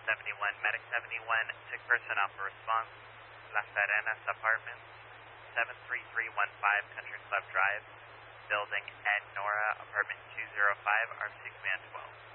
71, Medic 71, sick person alpha response, Las Arenas Apartments, 73315 Country Club Drive, building Ed Nora, apartment 205, ARC 6 man 12.